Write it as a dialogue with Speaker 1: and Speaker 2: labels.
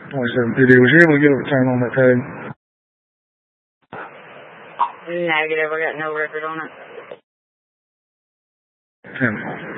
Speaker 1: Did he was able to get a return on that tag?
Speaker 2: Negative. I got no record on it.
Speaker 1: 10.